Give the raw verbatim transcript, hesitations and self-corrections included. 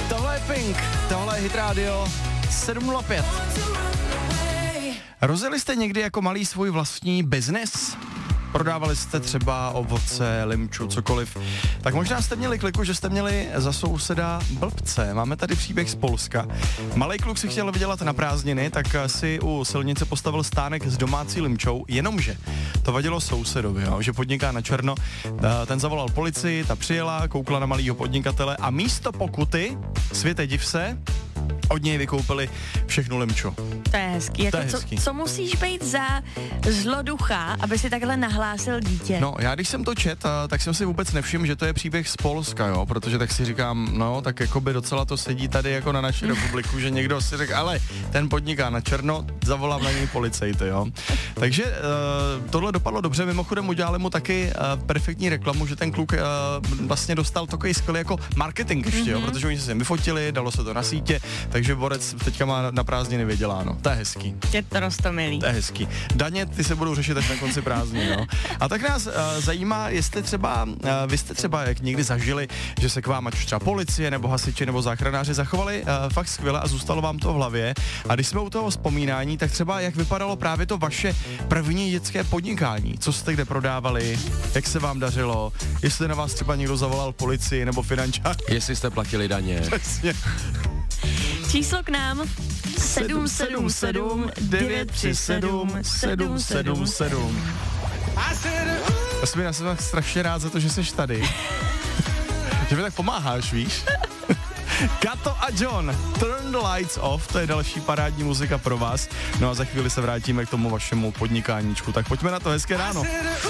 Tohle je Pink, tohle je Hit Radio sedm nula pět. Rozjeli jste někdy jako malý svůj vlastní biznis? Prodávali jste třeba ovoce, limču, cokoliv. Tak možná jste měli kliku, že jste měli za souseda blbce. Máme tady příběh z Polska. Malej kluk si chtěl vydělat na prázdniny, tak si u silnice postavil stánek s domácí limčou, jenomže to vadilo sousedovi, jo, že podniká na černo. Ten zavolal policii, ta přijela, koukla na malýho podnikatele a místo pokuty, světe div se, od něj vykoupili všechnu limču. To je hezký. Jako to je co, hezký. co musíš být za zloducha, aby si takhle nahlásil dítě? No, já když jsem to čet, tak jsem si vůbec nevšiml, že to je příběh z Polska, jo, protože tak si říkám, no, tak jako by docela to sedí tady jako na naši republiku, že někdo si řekl, ale ten podniká na černo, zavolám na něj policajty, jo. Takže uh, tohle dopadlo dobře, mimochodem udělali mu taky uh, perfektní reklamu, že ten kluk uh, vlastně dostal takový skvělý jako marketing ještě, mm-hmm. jo, protože oni se sem vyfotili, dalo se to na sítě, takže borec teďka má na prázdniny vyděláno. To je hezký. Je to roztomilý. To je hezký. Daně, ty se budou řešit až na konci prázdnin, jo. A tak nás uh, zajímá, jestli třeba, uh, vy jste třeba jak někdy zažili, že se k vám ať už třeba policie nebo hasiči nebo záchranáři zachovali uh, fakt skvěle a zůstalo vám to v hlavě. A když jsme u toho vzpomínání, tak třeba jak vypadalo právě to vaše první dětské podnikání? Co jste kde prodávali? Jak se vám dařilo? Jestli na vás třeba někdo zavolal policii nebo finančák? Jestli jste platili daně. Přesně. Číslo k nám sedm sedm sedm devět tři sedm sedm sedm sedm. Já jsem na sebe strašně rád za to, že jsi tady. Že mi tak pomáháš, víš? Kato a John, Turn the Lights Off, to je další parádní muzika pro vás. No a za chvíli se vrátíme k tomu vašemu podnikáníčku. Tak pojďme na to, hezké ráno.